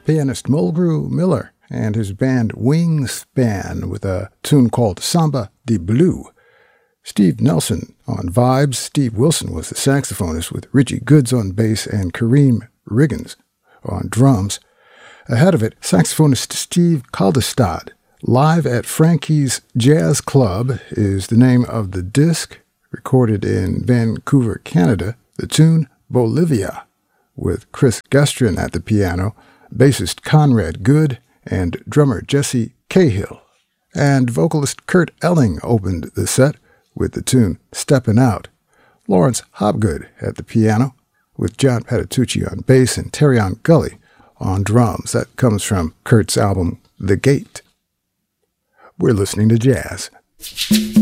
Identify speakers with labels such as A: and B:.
A: pianist Mulgrew Miller and his band Wingspan with a tune called Samba de Blue. Steve Nelson on vibes. Steve Wilson was the saxophonist with Richie Goods on bass and Kareem Riggins on drums. Ahead of it, saxophonist Steve Kaldestad. Live at Frankie's Jazz Club is the name of the disc, recorded in Vancouver, Canada. The tune Bolivia, with Chris Gestrin at the piano, bassist Conrad Good, and drummer Jesse Cahill. And vocalist Kurt Elling opened the set with the tune Steppin' Out. Lawrence Hobgood at the piano, with John Patitucci on bass and Terrion Gully on drums. That comes from Kurt's album The Gate. We're listening to jazz.